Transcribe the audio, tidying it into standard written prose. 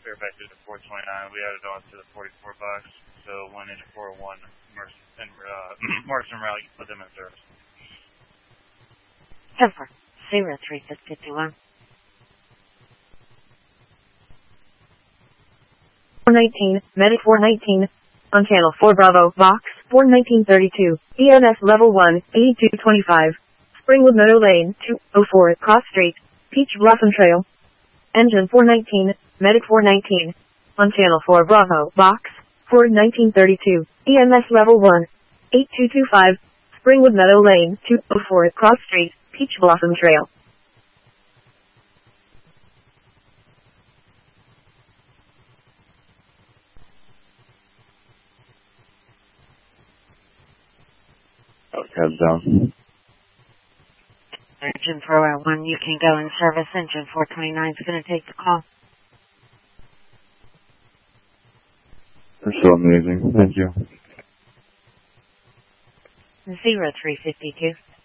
back to the 429. We added on to the 44 box, so went into 401 Marson Route, you put them in service. 10-4, 0351. 419, Medic 419, on channel 4 Bravo, Box 41932, EMS level 1, 8225, Springwood Meadow Lane, 204, Cross Street, Peach Blossom Trail, engine 419, Medic 419, on channel 4 Bravo, Box 41932, EMS level 1, 8225, Springwood Meadow Lane, 204, Cross Street, Peach Blossom Trail. Cabs down. Engine 401, you can go in service. Engine 429 is going to take the call. You're so amazing. Thank you. 0352.